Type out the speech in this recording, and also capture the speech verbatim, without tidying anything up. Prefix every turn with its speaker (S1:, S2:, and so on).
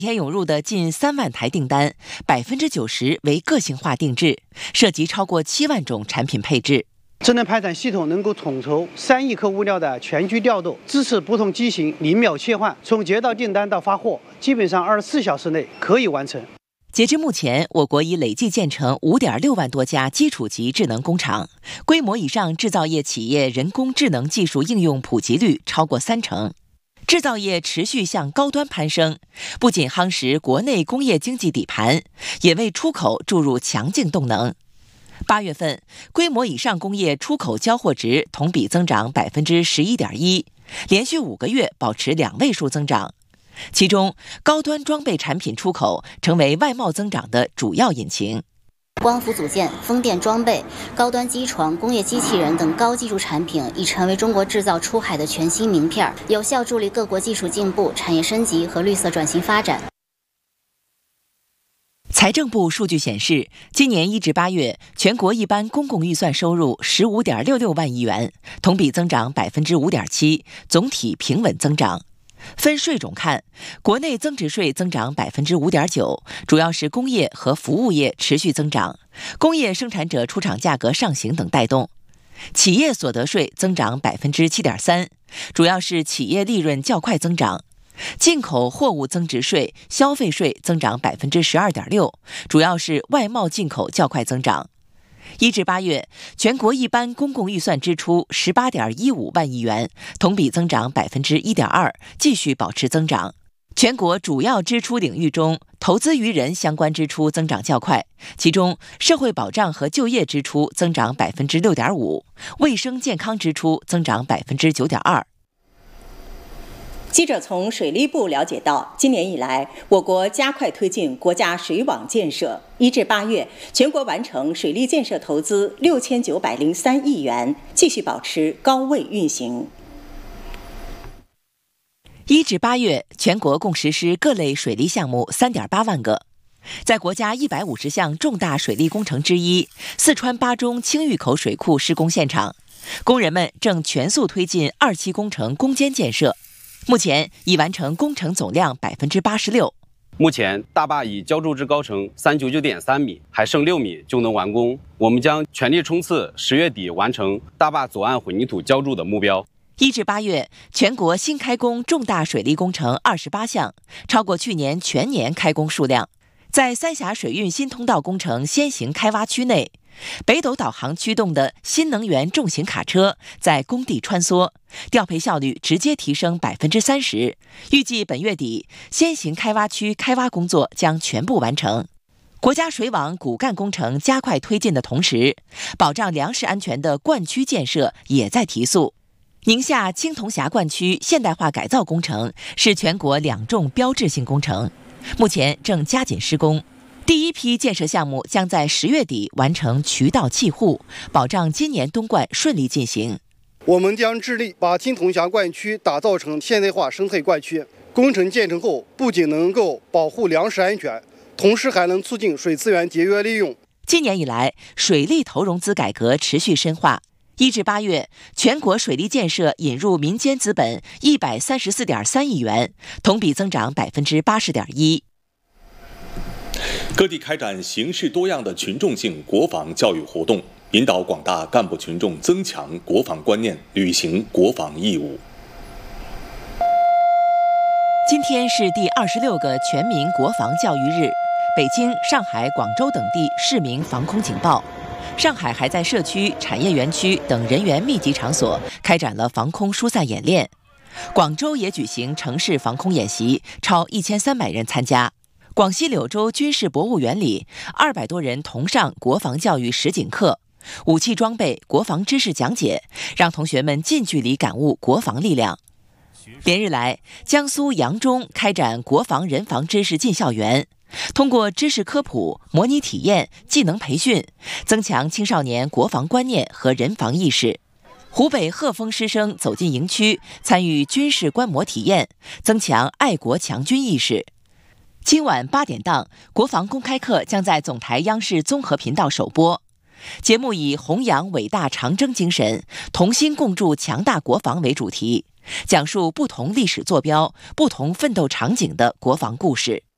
S1: 天涌入的近三万台订单，百分之九十为个性化定制，涉及超过七万种产品配置。
S2: 智能排产系统能够统筹三亿克物料的全局调度，支持不同机型零秒切换，从接到订单到发货，基本上二十四小时内可以完成。
S1: 截至目前，我国已累计建成 五点六万多家基础级智能工厂，规模以上制造业企业人工智能技术应用普及率超过三成。制造业持续向高端攀升，不仅夯实国内工业经济底盘，也为出口注入强劲动能。八月份，规模以上工业出口交货值同比增长 百分之十一点一， 连续五个月保持两位数增长。其中，高端装备产品出口成为外贸增长的主要引擎。
S3: 光伏组件、风电装备、高端机床、工业机器人等高技术产品已成为中国制造出海的全新名片，有效助力各国技术进步、产业升级和绿色转型发展。
S1: 财政部数据显示，今年一至八月，全国一般公共预算收入 十五点六六万亿元，同比增长 百分之五点七， 总体平稳增长。分税种看，国内增值税增长 百分之五点九， 主要是工业和服务业持续增长，工业生产者出厂价格上行等带动。企业所得税增长 百分之七点三， 主要是企业利润较快增长。进口货物增值税、消费税增长 百分之十二点六， 主要是外贸进口较快增长。一至八月，全国一般公共预算支出 十八点一五万亿元，同比增长 百分之一点二， 继续保持增长。全国主要支出领域中，投资于人相关支出增长较快，其中社会保障和就业支出增长 百分之六点五， 卫生健康支出增长 百分之九点二。
S4: 记者从水利部了解到，今年以来，我国加快推进国家水网建设。一至八月，全国完成水利建设投资六千九百零三亿元，继续保持高位运行。
S1: 一至八月，全国共实施各类水利项目 三点八万个。在国家一百五十项重大水利工程之一，四川巴中青峪口水库施工现场，工人们正全速推进二期工程攻坚建设。目前已完成工程总量 百分之八十六。
S5: 目前大坝已浇筑至高程 三百九十九点三米，还剩六米就能完工。我们将全力冲刺十月底完成大坝左岸混凝土浇筑的目标。
S1: 一至八月，全国新开工重大水利工程二十八项，超过去年全年开工数量。在三峡水运新通道工程先行开挖区内，北斗导航驱动的新能源重型卡车在工地穿梭，调配效率直接提升 百分之三十。预计本月底，先行开挖区开挖工作将全部完成。国家水网骨干工程加快推进的同时，保障粮食安全的灌区建设也在提速。宁夏青铜峡灌区现代化改造工程是全国两重标志性工程，目前正加紧施工。第一批建设项目将在十月底完成渠道砌护，保障今年冬灌顺利进行。
S6: 我们将致力把青铜峡灌区打造成现代化生态灌区。工程建成后，不仅能够保护粮食安全，同时还能促进水资源节约利用。
S1: 今年以来，水利投融资改革持续深化。一至八月，全国水利建设引入民间资本 一百三十四点三亿元，同比增长 百分之八十点一。
S7: 各地开展形式多样的群众性国防教育活动，引导广大干部群众增强国防观念，履行国防义务。
S1: 今天是第二十六个全民国防教育日，北京、上海、广州等地市民防空警报。上海还在社区、产业园区等人员密集场所开展了防空疏散演练。广州也举行城市防空演习，超一千三百人参加。广西柳州军事博物园里，二百多人同上国防教育实景课，武器装备、国防知识讲解，让同学们近距离感悟国防力量。连日来，江苏扬中开展国防人防知识进校园，通过知识科普、模拟体验、技能培训，增强青少年国防观念和人防意识。湖北鹤峰师生走进营区，参与军事观摩体验，增强爱国强军意识。今晚八点档，国防公开课将在总台央视综合频道首播。节目以弘扬伟大长征精神，同心共筑强大国防为主题，讲述不同历史坐标、不同奋斗场景的国防故事。